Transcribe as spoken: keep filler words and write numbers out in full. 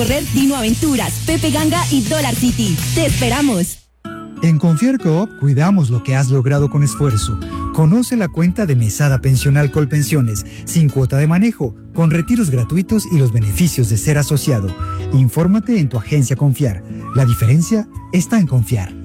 Correr Dino Aventuras, Pepe Ganga y Dollar City. ¡Te esperamos! En Confiar Coop cuidamos lo que has logrado con esfuerzo. Conoce la cuenta de Mesada Pensional Colpensiones, sin cuota de manejo, con retiros gratuitos y los beneficios de ser asociado. Infórmate en tu agencia Confiar. La diferencia está en confiar.